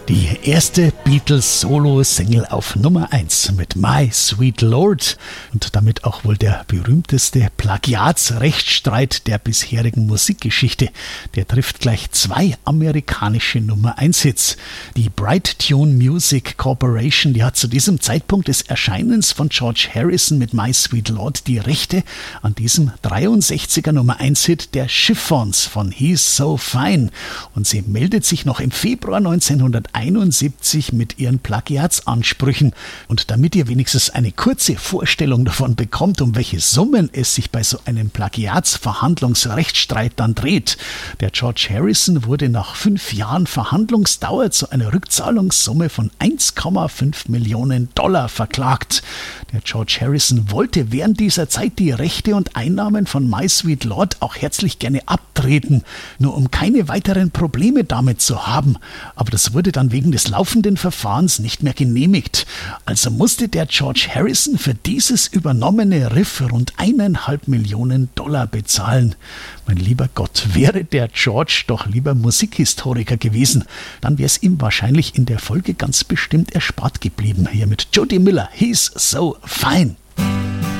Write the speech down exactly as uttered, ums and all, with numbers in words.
Die erste Beatles-Solo-Single auf Nummer eins mit My Sweet Lord und damit auch wohl der berühmteste Plagiatsrechtsstreit der bisherigen Musikgeschichte. Der trifft gleich zwei amerikanische Nummer eins Hits. Die Bright Tune Music Corporation, die hat zu diesem Zeitpunkt des Erscheinens von George Harrison mit My Sweet Lord die Rechte an diesem dreiundsechziger Nummer eins Hit der Chiffons von He's So Fine. Und sie meldet sich noch im Februar neunzehnhunderteinundsiebzig mit ihren Plagiatsansprüchen. Und damit ihr wenigstens eine kurze Vorstellung davon bekommt, um welche Summen es sich bei so einem Plagiatsverhandlungsrechtsstreit dann dreht. Der George Harrison wurde nach fünf Jahren Verhandlungsdauer zu einer Rückzahlungssumme von eins Komma fünf Millionen Dollar verklagt. Der George Harrison wollte während dieser Zeit die Rechte und Einnahmen von My Sweet Lord auch herzlich gerne abtreten, nur um keine weiteren Probleme damit zu haben. Aber das wurde dann wegen des laufenden Verfahrens nicht mehr genehmigt. Also musste der George Harrison für dieses übernommene Riff rund eineinhalb Millionen Dollar bezahlen. Mein lieber Gott, wäre der George doch lieber Musikhistoriker gewesen, dann wäre es ihm wahrscheinlich in der Folge ganz bestimmt erspart geblieben. Hier mit Jody Miller, He's So Fine.